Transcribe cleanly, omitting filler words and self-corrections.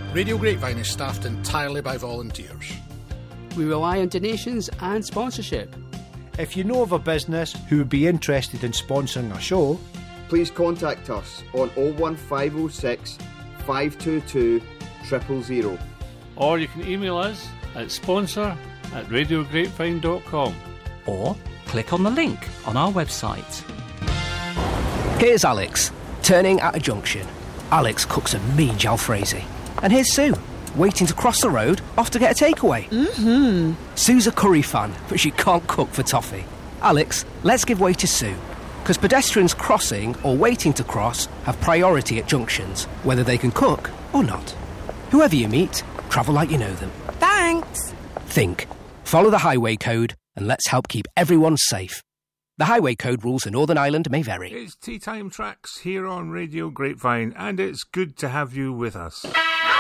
Radio Grapevine is staffed entirely by volunteers. We rely on donations and sponsorship. If you know of a business who would be interested in sponsoring a show, please contact us on 01506 522 000. Or you can email us at sponsor@radiograpevine.com. Or click on the link on our website. Here's Alex, turning at a junction. Alex cooks a mean jalfrezi. And here's Sue, waiting to cross the road off to get a takeaway. Sue's a curry fan, but she can't cook for toffee. Alex, let's give way to Sue. Because pedestrians crossing or waiting to cross have priority at junctions, whether they can cook or not. Whoever you meet, travel like you know them. Thanks. Think. Follow the highway code and let's help keep everyone safe. The highway code rules in Northern Ireland may vary. It's Tea Time Tracks here on Radio Grapevine, and it's good to have you with us.